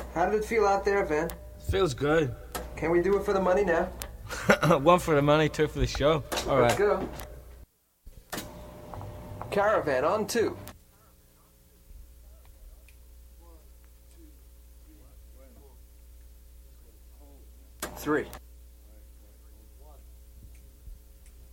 How did it feel out there, Van? Feels good. Can we do it for the money now? One for the money, two for the show. All right. Let's go. Caravan on 2. Three.